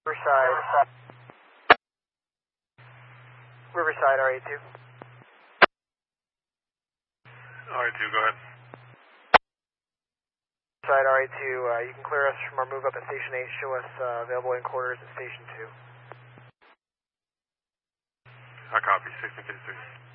Riverside. Riverside, RA2. RA2, go ahead. Riverside, RA2, you can clear us from our move up at Station 8. Show us available in quarters at Station 2. I copy, 1653.